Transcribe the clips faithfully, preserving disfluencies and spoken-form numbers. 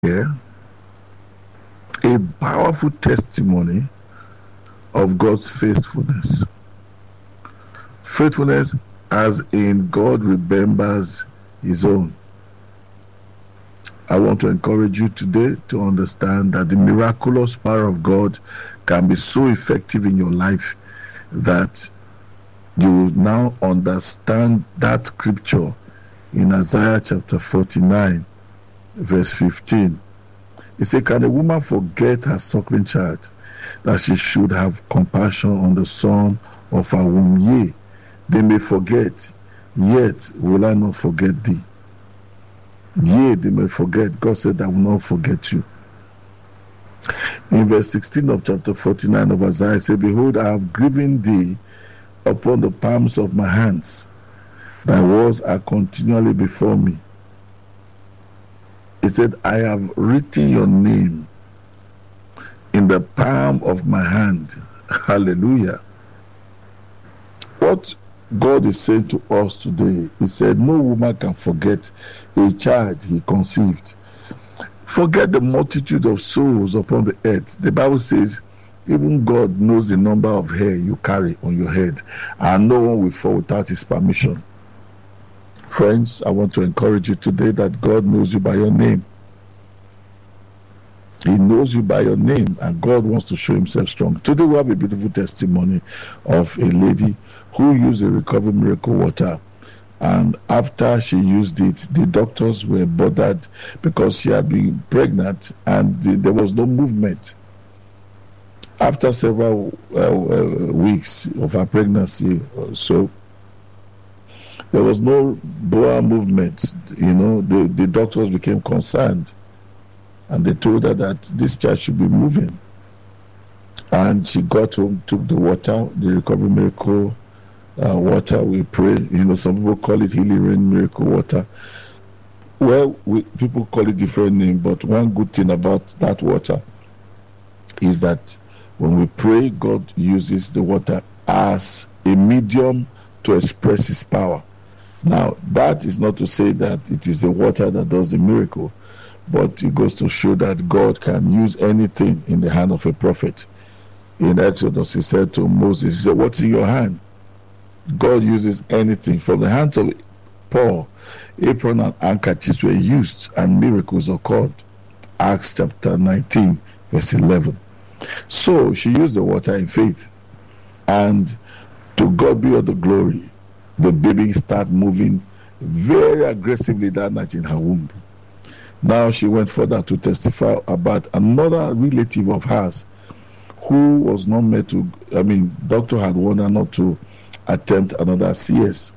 here a powerful testimony of God's faithfulness. Faithfulness as in God remembers his own. I want to encourage you today to understand that the miraculous power of God can be so effective in your life that you will now understand that scripture in Isaiah chapter forty-nine, verse fifteen. It says, can a woman forget her suckling child, that she should have compassion on the son of her womb? Yea, they may forget, yet will I not forget thee. Yea, they may forget. God said, I will not forget you. In verse sixteen of chapter forty-nine of Isaiah, it says, behold, I have given thee upon the palms of my hands. Thy words are continually before me. He said, I have written your name in the palm of my hand. Hallelujah. What God is saying to us today, he said, no woman can forget a child he conceived. Forget the multitude of souls upon the earth. The Bible says, even God knows the number of hair you carry on your head, and no one will fall without his permission. Friends, I want to encourage you today that God knows you by your name. He knows you by your name, and God wants to show himself strong. Today we have a beautiful testimony of a lady who used the recovery miracle water, and after she used it, the doctors were bothered because she had been pregnant and the, there was no movement. After several uh, uh, weeks of her pregnancy, uh, so there was no bowel movement. You know, the, the doctors became concerned, and they told her that this child should be moving. And she got home, took the water, the recovery miracle uh, water. We pray. You know, some people call it healing rain miracle water. Well, we, people call it different name, but one good thing about that water is that when we pray, God uses the water as a medium to express his power. Now, that is not to say that it is the water that does the miracle, but it goes to show that God can use anything in the hand of a prophet. In Exodus, he said to Moses, he said, what's in your hand? God uses anything. From the hands of Paul, apron and handkerchiefs were used and miracles occurred. Acts chapter nineteen, verse eleven. So she used the water in faith, and to God be all the glory. The baby started moving very aggressively that night in her womb. Now she went further to testify about another relative of hers who was not meant to, I mean, doctor had warned her not to attempt another C S.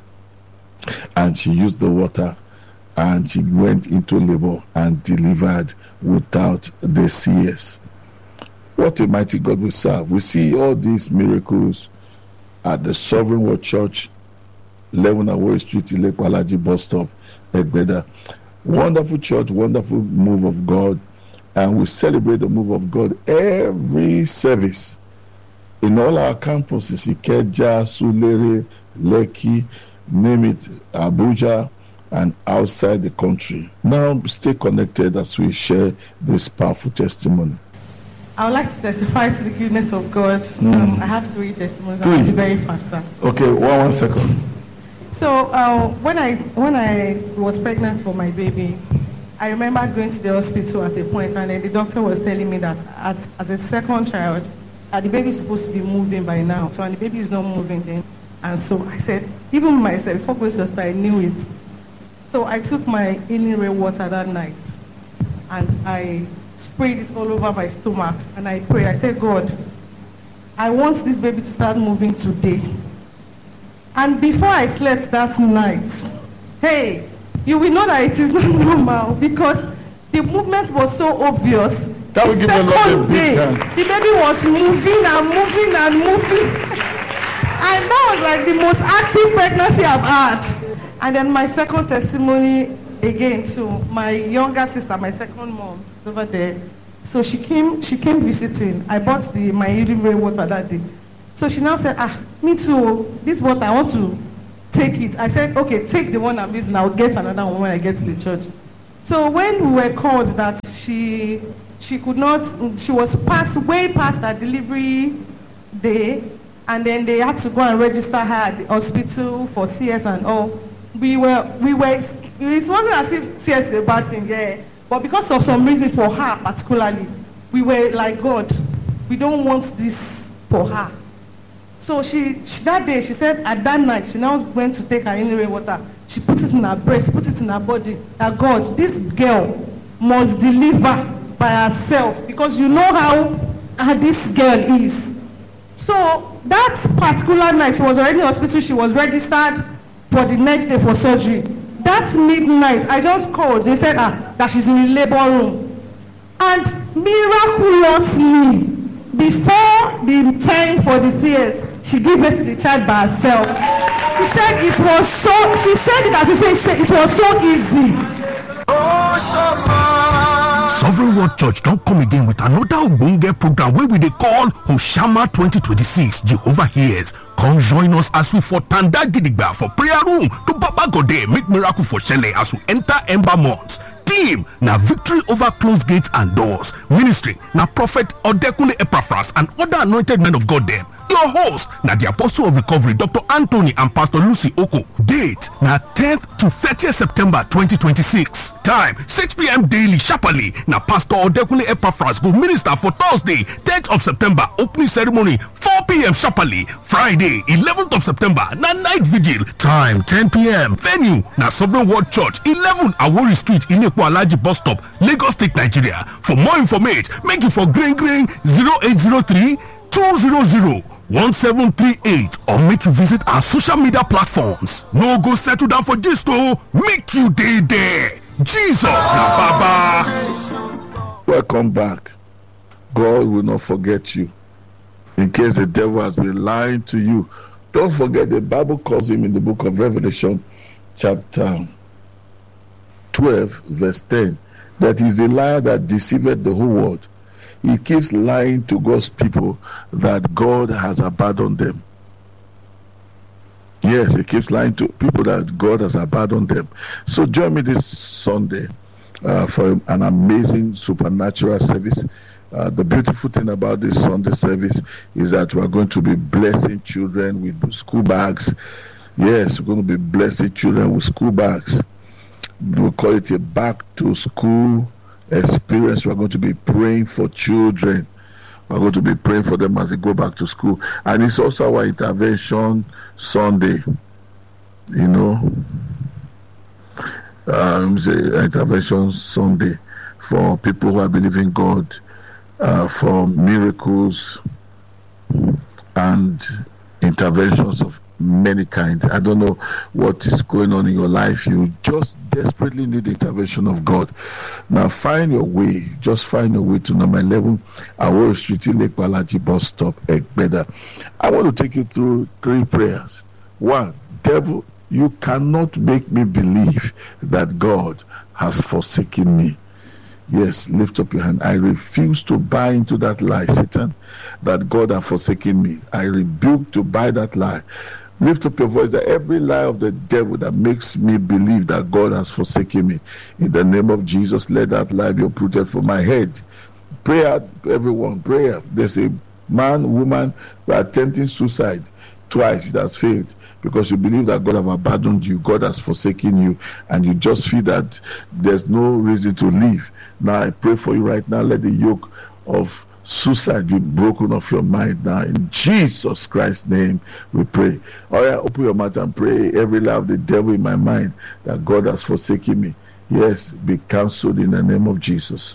And she used the water and she went into labor and delivered without the C S. What a mighty God we serve. We see all these miracles at the Sovereign World Church, eleven Awori Street, Ilekwalaji bus stop, Egbeda. Wonderful church, wonderful move of God, and we celebrate the move of God every service in all our campuses, Ikeja, Sulere, Lekki, name it, Abuja, and outside the country. Now stay connected as we share this powerful testimony. I would like to testify to the goodness of God. Mm. Um, I have three testimonies. Three. I'll be very faster. Okay, one one second. So uh, when I when I was pregnant for my baby, I remember going to the hospital at a point, and then the doctor was telling me that at, as a second child, uh, the baby is supposed to be moving by now. So and the baby is not moving then. And so I said, even myself, before going to the hospital, I knew it. So I took my healing rain water that night, and I sprayed it all over my stomach, and I prayed. I said, God, I want this baby to start moving today. And before I slept that night, hey, you will know that it is not normal because the movement was so obvious. That will the give a lot of day, the baby was moving and moving and moving. And that was like the most active pregnancy I've had. And then my second testimony, again, to my younger sister, my second mom, over there. So she came, she came visiting. I bought the my healing rain water that day. So she now said, ah, me too, this water, I want to take it. I said, okay, take the one I'm using. I'll get another one when I get to the church. So when we were called that she she could not, she was past way past her delivery day, and then they had to go and register her at the hospital for C S and all. We were we were it wasn't as if C S is a bad thing, yeah. But because of some reason for her particularly, we were like, God, we don't want this for her. So she, she that day she said at that night she now went to take her in water. She put it in her breast, put it in her body. That God, this girl must deliver by herself, because you know how, how this girl is. So that particular night she was already in hospital. She was registered for the next day for surgery. That midnight I just called. They said ah, that she's in the labor room, and miraculously before the time for the C S, she gave birth to the child by herself. She said it was so, she said it as if she said it was so easy. Sovereign Word Church don't come again with another Ogbonge program where we they call Hoshama twenty twenty-six. Jehovah hears. Come join us as we for Tanda Gidigba for prayer room to Baba Gode make miracle for Shele as we enter Ember months. Team na victory over closed gates and doors. Ministry na Prophet Odekunle Epaphras and other anointed men of God them. Your host na the Apostle of Recovery Doctor Anthony and Pastor Lucy Oko. Date na tenth to thirtieth September twenty twenty-six. Time six p.m. daily sharply. Na Pastor Odekunle Epaphras go minister for Thursday tenth of September. Opening ceremony four p.m. sharply. Friday eleventh of September na night vigil. Time ten p.m. Venue na Sovereign Word Church eleven Awori Street in Alaji bus stop, Lagos State, Nigeria. For more information, make you for Green Green zero eight zero three two zero zero one seven three eight or make you visit our social media platforms. No go settle down for this to make you day there. Jesus na Baba. Welcome back. God will not forget you. In case the devil has been lying to you, don't forget the Bible calls him in the book of Revelation, chapter twelve verse ten, that is a liar that deceiveth the whole world. He keeps lying to God's people that God has abandoned them. Yes, he keeps lying to people that God has abandoned them. So join me this Sunday uh, for an amazing supernatural service. Uh, the beautiful thing about this Sunday service is that we are going to be blessing children with school bags. Yes, we're going to be blessing children with school bags. We call it a back to school experience. We're going to be praying for children. We're going to be praying for them as they go back to school. And it's also our intervention Sunday. You know, um, it's an intervention Sunday for people who are believing God uh, for miracles and interventions of many kinds. I don't know what is going on in your life. You just desperately need the intervention of God. Now find your way. Just find your way to number eleven Awori Street, Lake Balaji bus stop, Egbeda. I want to take you through three prayers. One, devil, you cannot make me believe that God has forsaken me. Yes, lift up your hand. I refuse to buy into that lie, Satan, that God has forsaken me. I rebuke to buy that lie. Lift up your voice that every lie of the devil that makes me believe that God has forsaken me, in the name of Jesus, let that lie be uprooted from my head. Prayer, everyone, prayer. There's a man, woman who are attempting suicide. Twice it has failed because you believe that God has abandoned you, God has forsaken you, and you just feel that there's no reason to live. Now I pray for you right now. Let the yoke of suicide be broken off your mind now. In Jesus Christ's name we pray. Oh yeah, open your mouth and pray. Every lie of the devil in my mind that God has forsaken me, yes, be cancelled in the name of Jesus.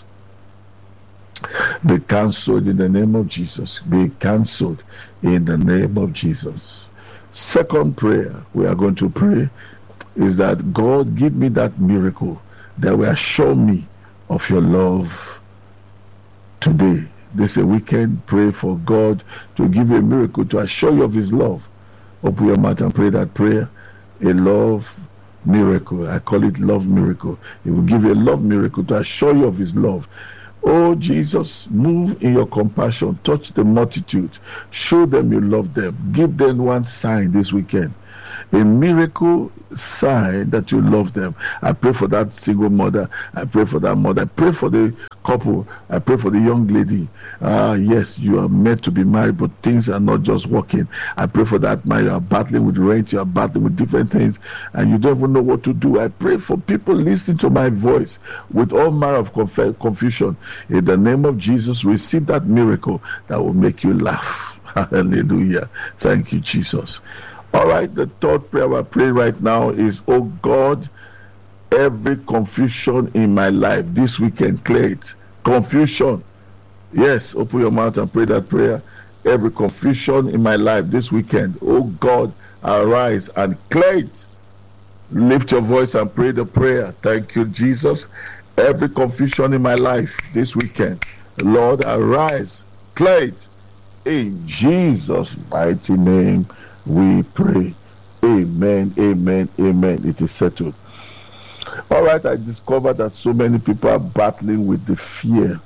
Be cancelled in the name of Jesus. Be cancelled in the name of Jesus. Second prayer we are going to pray is that God, give me that miracle that will assure me of your love today. This a weekend. Pray for God to give you a miracle to assure you of his love. Open your mouth and pray that prayer. A love miracle. I call it love miracle. He will give you a love miracle to assure you of his love. Oh Jesus, move in your compassion. Touch the multitude. Show them you love them. Give them one sign this weekend a miracle sign that you love them. I pray for that single mother. I pray for that mother. I pray for the couple. I pray for the young lady. Uh, yes, you are meant to be married, but things are not just working. I pray for that man. You are battling with rent. You are battling with different things, and you don't even know what to do. I pray for people listening to my voice with all manner of conf- confusion. In the name of Jesus, receive that miracle that will make you laugh. Hallelujah. Thank you, Jesus. All right, the third prayer I pray right now is, oh God, every confusion in my life this weekend, clear it. Confusion. Yes, open your mouth and pray that prayer. Every confusion in my life this weekend, oh God, arise and clear it. Lift your voice and pray the prayer. Thank you, Jesus. Every confusion in my life this weekend, Lord, arise, clear it. In Jesus' mighty name we pray. Amen, amen, amen. It is settled. All right, I discovered that so many people are battling with the fear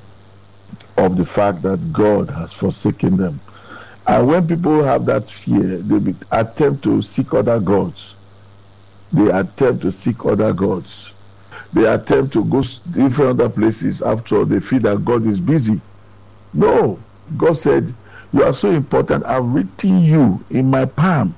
of the fact that God has forsaken them. And when people have that fear, they attempt to seek other gods. They attempt to seek other gods. They attempt to go different other places. After all, they feel that God is busy. No. God said, you are so important, I've written you in my palm.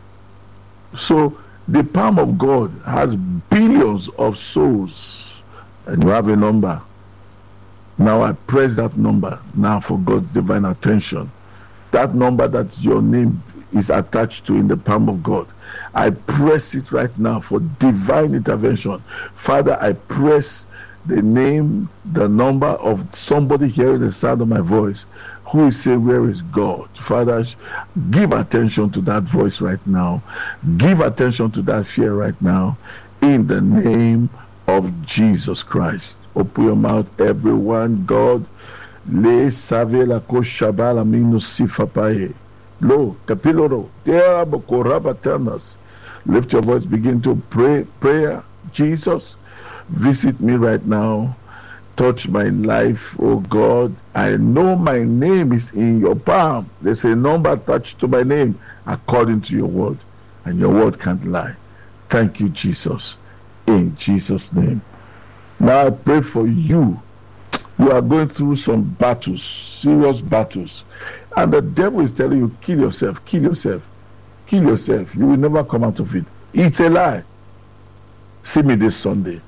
So the palm of God has billions of souls, and you have a number. Now I press that number now for God's divine attention. That number that your name is attached to in the palm of God, I press it right now for divine intervention. Father, I press the name, the number of somebody hearing the sound of my voice who is saying, where is God? Father, give attention to that voice right now. Give attention to that fear right now. In the name of Jesus Christ. Open your mouth, everyone. God, le save la koshabala minus sifapaye. Lo, kapiloro, dea bokorabatanas. Lift your voice, begin to pray. Prayer, Jesus, visit me right now. Touch my life, oh God. I know my name is in your palm. There's a number attached to my name according to your word, and your word can't lie. Thank you, Jesus. In Jesus' name. Now I pray for you. You are going through some battles, serious battles, and the devil is telling you, kill yourself, kill yourself, kill yourself. You will never come out of it. It's a lie. See me this Sunday.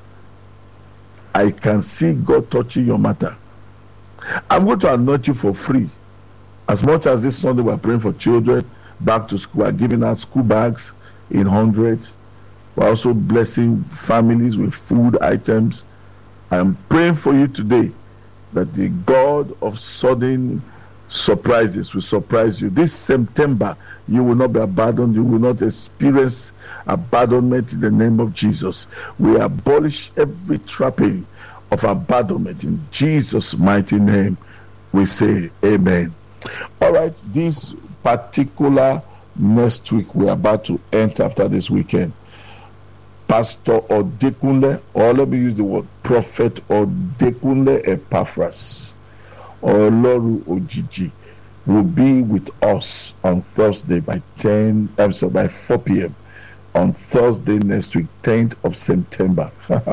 I can see God touching your matter. I'm going to anoint you for free. As much as this Sunday we're praying for children back to school, we're giving out school bags in hundreds. We're also blessing families with food items. I'm praying for you today that the God of sudden surprises will surprise you. This September, you will not be abandoned. You will not experience abandonment in the name of Jesus. We abolish every trapping of abandonment in Jesus' mighty name. We say amen. All right, this particular next week we're about to enter after this weekend, Pastor Odekunle, or let me use the word Prophet Odekunle Epaphras, or Oloru Ojiji, will be with us on Thursday by ten. I'm sorry, by four p.m. on Thursday next week, tenth of September.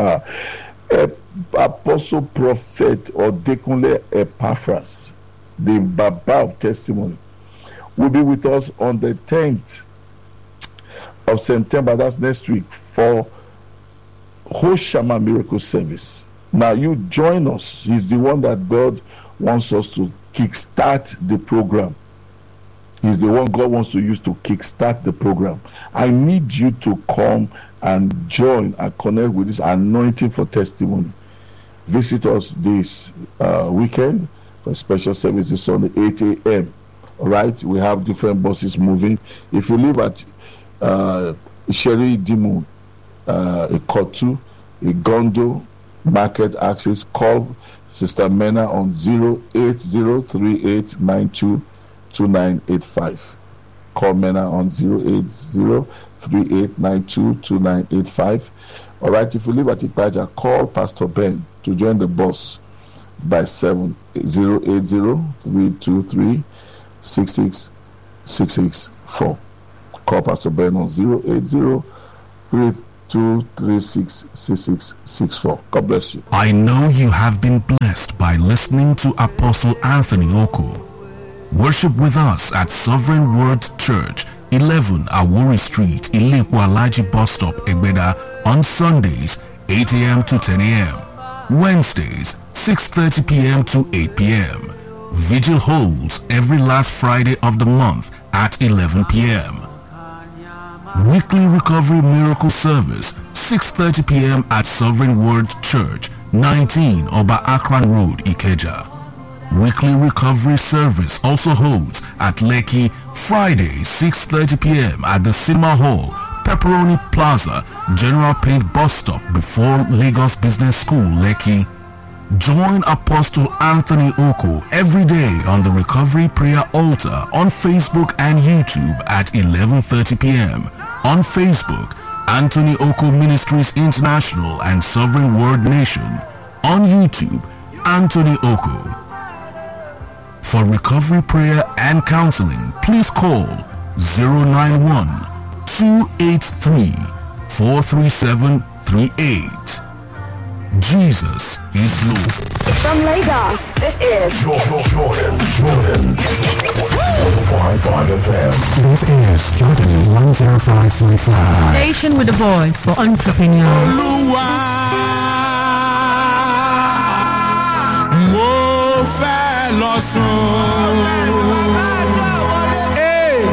Apostle Prophet Odekunle Epaphras, the Baba of Testimony, will be with us on the tenth of September. That's next week for Hoshama Miracle Service. Now you join us. He's the one that God wants us to kickstart the program. He's the one God wants to use to kickstart the program. I need you to come and join and connect with this anointing for testimony. Visit us this uh, weekend for special services on the eight a.m. All right, we have different buses moving. If you live at uh, Sherry Dimu, uh, a Kotu, a Gondo, Market Access, call Sister Mena on zero eight zero three eight nine two two nine eight five. Call Mena on zero eight zero three eight nine two two nine eight five. All right, if you live at Ikpaja, call Pastor Ben to join the bus by seven zero eight zero three two three six six six six four. call Pastor Ben on zero eight zero three two three six six six six four. God bless you. I know you have been blessed by listening to Apostle Anthony Oko. Worship with us at Sovereign Word Church, eleven Awori Street, Ilepo Alaji Bus Stop, Egbeda, on Sundays, eight a.m. to ten a.m. Wednesdays, six thirty p.m. to eight p.m. Vigil holds every last Friday of the month at eleven p.m. Weekly Recovery Miracle Service, six thirty p.m. at Sovereign Word Church, nineteen Oba Akran Road, Ikeja. Weekly Recovery Service also holds at Lekki, Friday, six thirty p.m. at the Cinema Hall, Pepperoni Plaza, General Paint Bus Stop before Lagos Business School, Lekki. Join Apostle Anthony Oko every day on the Recovery Prayer Altar on Facebook and YouTube at eleven thirty p.m. On Facebook, Anthony Oko Ministries International and Sovereign Word Nation. On YouTube, Anthony Oko. For recovery prayer and counseling, please call zero nine one, two eight three, four three seven three eight. Jesus is Lord. From Lagos, this is Jordan, Jordan, Jordan. one oh five point five F M. This is Jordan one oh five point five. Station with the voice for entrepreneurs. Olúwa mo fẹ́ lọ sùn.